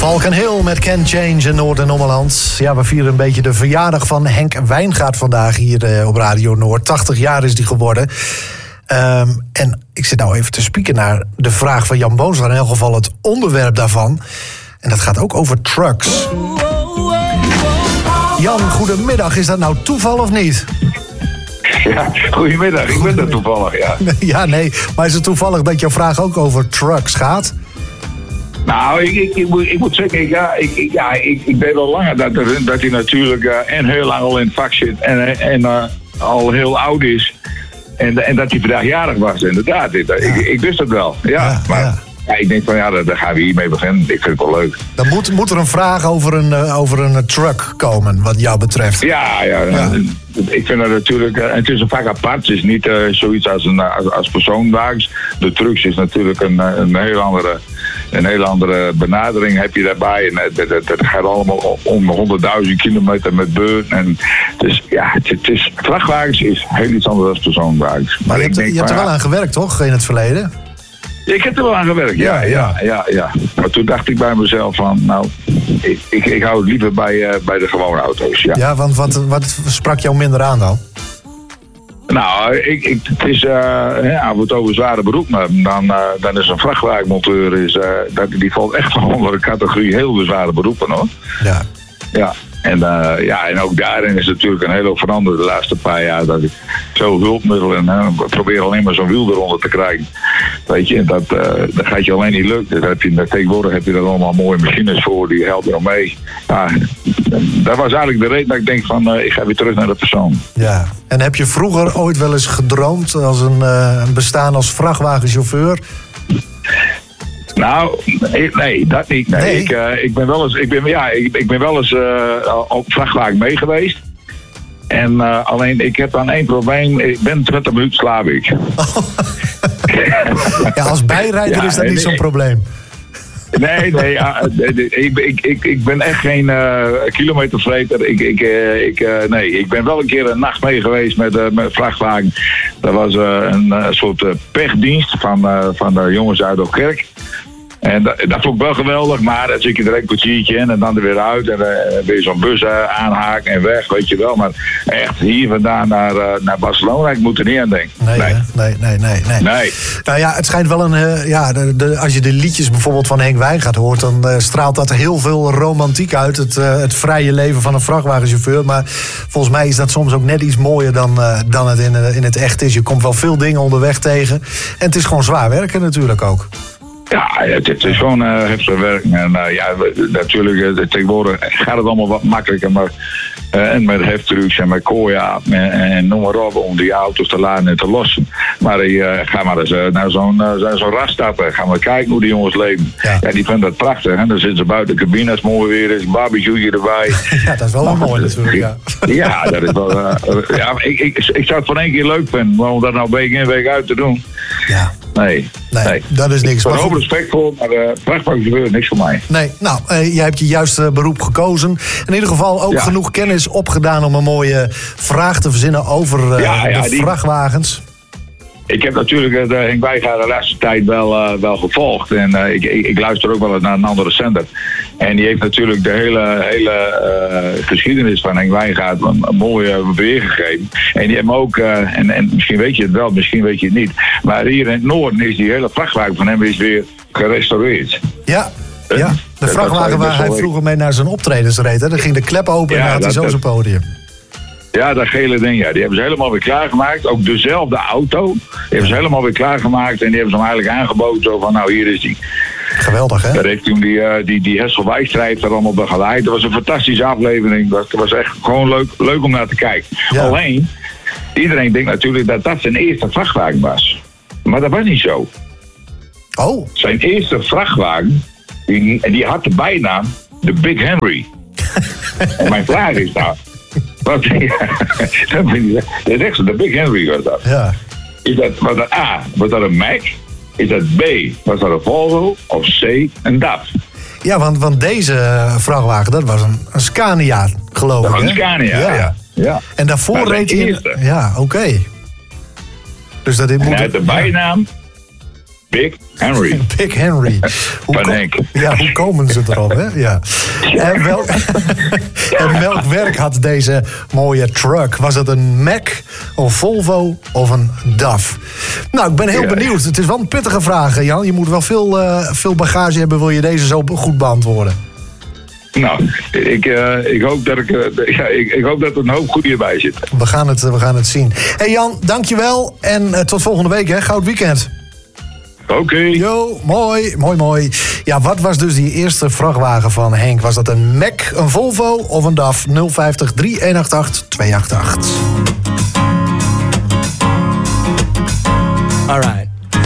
Falcon Hill met Can Change in Noord- en Ommeland. Ja, we vieren een beetje de verjaardag van Henk Wijngaard vandaag hier op Radio Noord. 80 jaar is die geworden. En ik zit nou even te spieken naar de vraag van Jan Boonstra. In elk geval het onderwerp daarvan. En dat gaat ook over trucks. Jan, goedemiddag. Is dat nou toeval of niet? Ja, goedemiddag. Ik ben er toevallig, ja. Ja, nee. Maar is het toevallig dat jouw vraag ook over trucks gaat? Nou, ik moet zeggen, ik weet al langer dat hij natuurlijk en heel lang al in het vak zit en al heel oud is. En dat hij vandaag jarig was, inderdaad. Ik wist het wel, ja. Maar ik denk van daar gaan we hiermee beginnen. Ik vind het wel leuk. Dan moet er een vraag over een truck komen, wat jou betreft. Ja. Ik vind dat natuurlijk, het is een vak apart. Het is niet zoiets als persoonwagens. De trucks is natuurlijk een heel andere benadering heb je daarbij. En dat gaat allemaal om 100.000 kilometer met beurt. En dus het is, vrachtwagens is heel iets anders dan persoonwagens. Maar je hebt er wel aan gewerkt, toch, in het verleden? Ik heb er wel aan gewerkt, ja. Maar toen dacht ik bij mezelf van, nou, ik hou het liever bij de gewone auto's, ja. Ja, want wat sprak jou minder aan dan? Nou, het is, als we het over zware beroep hebben, dan is een vrachtwagenmonteur, die valt echt onder de categorie heel zware beroepen, hoor. Ja. En ook daarin is natuurlijk een hele hoop veranderd de laatste paar jaar. Dat ik zo hulpmiddelen en probeer alleen maar zo'n wiel eronder te krijgen. Weet je, dat gaat je alleen niet lukken. Tegenwoordig heb je er allemaal mooie machines voor, die helpen er mee. Dat was eigenlijk de reden dat ik denk van, ik ga weer terug naar de persoon. Ja, en heb je vroeger ooit wel eens gedroomd als een bestaan als vrachtwagenchauffeur? Nou, nee, dat niet. Nee. Ik ben wel eens op vrachtwagen mee geweest. En alleen, ik heb dan één probleem. Ik ben 20 minuten slaap ik. Ja, als bijrijder is dat niet zo'n probleem. Nee, ik ben echt geen kilometervreter. Ik ben wel een keer een nacht mee geweest met vrachtwagen. Dat was een soort pechdienst van de jongens uit Opkerk. En dat vond ik wel geweldig, maar dan zit je er een kwartiertje in en dan er weer uit. En weer zo'n bus aanhaken en weg, weet je wel. Maar echt hier vandaan naar Barcelona, ik moet er niet aan denken. Nee. Nou ja, het schijnt wel als je de liedjes bijvoorbeeld van Henk Wijngaard hoort, dan straalt dat heel veel romantiek uit. Het vrije leven van een vrachtwagenchauffeur. Maar volgens mij is dat soms ook net iets mooier dan het in het echt is. Je komt wel veel dingen onderweg tegen. En het is gewoon zwaar werken natuurlijk ook. Ja, het is gewoon heftig werk. En natuurlijk, tegenwoordig gaat het allemaal wat makkelijker. Maar, en met heftrucks en met koja en noem maar op, om die auto's te laden en te lossen. Maar ga maar eens naar zo'n rast stappen. Ga maar kijken hoe die jongens leven. Ja, die vinden dat prachtig. Hè? Dan zitten ze buiten de cabine als het mooi weer is. Een barbecue erbij. Ja, dat is wel mooi natuurlijk, ja. Ja, dat is wel... ik zou het voor 1 keer leuk vinden. Maar om dat nou week in week uit te doen... Ja. Nee, dat is niks. Een hoop respect voor, maar vrachtwagenchauffeur niks voor mij. Nee, nou, jij hebt je juiste beroep gekozen. In ieder geval ook genoeg kennis opgedaan om een mooie vraag te verzinnen over de vrachtwagens. Ik heb natuurlijk Henk Wijngaard de laatste tijd wel gevolgd. En ik luister ook wel eens naar een andere zender. En die heeft natuurlijk de hele geschiedenis van Henk Wijngaard een mooie weergegeven. En die hebben ook, en misschien weet je het wel, misschien weet je het niet. Maar hier in het noorden is die hele vrachtwagen van hem weer gerestaureerd. Ja. De vrachtwagen waar hij vroeger mee naar zijn optredens reed. Hè? Dan ging de klep open en dan had hij zo zijn podium. Ja, dat gele ding, die hebben ze helemaal weer klaargemaakt. Ook dezelfde auto. Die hebben ze helemaal weer klaargemaakt. En die hebben ze hem eigenlijk aangeboden. Zo van, nou, hier is die. Geweldig, hè? Daar heeft toen die Hessel Wijstrijd er allemaal begeleid. Dat was een fantastische aflevering. Dat was echt gewoon leuk om naar te kijken. Ja. Alleen, iedereen denkt natuurlijk dat zijn eerste vrachtwagen was. Maar dat was niet zo. Oh. Zijn eerste vrachtwagen, die had de bijnaam de Big Henry. En mijn vraag is nou... Wat de Big Henry was dat. Ja. Was dat A, was dat een Mac? Is dat B, was dat een Volvo? Of C, een DAF? Ja, want deze vrachtwagen, dat was een Scania, geloof ik. Dat was een Scania, ja. En daarvoor reed hij... Ja, oké. Dus dat dit moet... de bijnaam Big Henry. Big Henry. Hoe komen ze erop, hè? Ja. En welk werk had deze mooie truck? Was het een Mack, een Volvo of een DAF? Nou, ik ben heel benieuwd. Het is wel een pittige vraag, Jan. Je moet wel veel bagage hebben, wil je deze zo goed beantwoorden. Nou, ik hoop dat ik hoop dat er een hoop goede bij zit. We gaan het zien. Hey Jan, dankjewel. En tot volgende week, hè. Goud weekend. Oké. Jo, mooi. Ja, wat was dus die eerste vrachtwagen van Henk? Was dat een Mack, een Volvo of een DAF? 050 3188 288. All right.